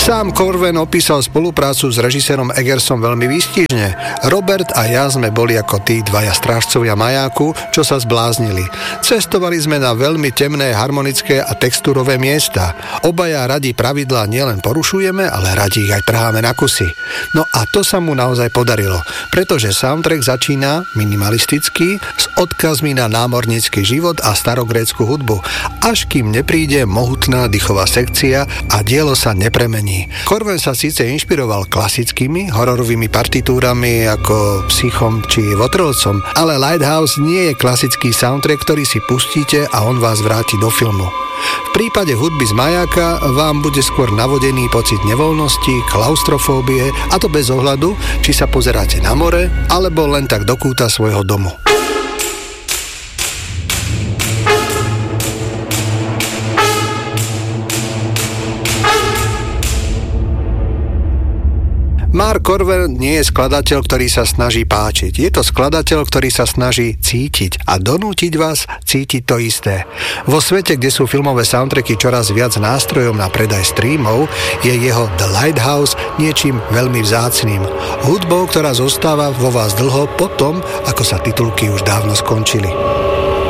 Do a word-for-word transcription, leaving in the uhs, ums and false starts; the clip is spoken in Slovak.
Sám Corven opísal spoluprácu s režisérom Eggersom veľmi výstižne. Robert a ja sme boli ako tí dvaja strážcovia majáku, čo sa zbláznili. Cestovali sme na veľmi temné, harmonické a textúrové miesta. Obaja radi pravidlá nielen porušujeme, ale radi ich aj trháme na kusy. No a to sa mu naozaj podarilo, pretože soundtrack začína minimalisticky s odkazmi na námornícky život a starogrécku hudbu, až kým nepríde mohutná dýchová sekcia a dielo sa nepremení. Corven sa síce inšpiroval klasickými hororovými partitúrami ako Psychom či Votrelcom, ale Lighthouse nie je klasický soundtrack, ktorý si pustíte a on vás vráti do filmu. V prípade hudby z majáka vám bude skôr navodený pocit nevoľnosti, klaustrofóbie, a to bez ohľadu, či sa pozeráte na more alebo len tak do kúta svojho domu. Mark Corven nie je skladateľ, ktorý sa snaží páčiť. Je to skladateľ, ktorý sa snaží cítiť a donútiť vás cítiť to isté. Vo svete, kde sú filmové soundtracky čoraz viac nástrojom na predaj streamov, je jeho The Lighthouse niečím veľmi vzácnym. Hudbou, ktorá zostáva vo vás dlho po tom, ako sa titulky už dávno skončili.